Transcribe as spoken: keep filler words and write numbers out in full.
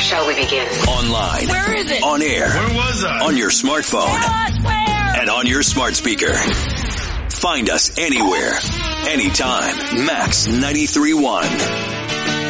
Shall we begin? Online. Where is it? On air. Where was I? On your smartphone. Tell us where. And on your smart speaker. Find us anywhere, anytime. Max ninety-three point one.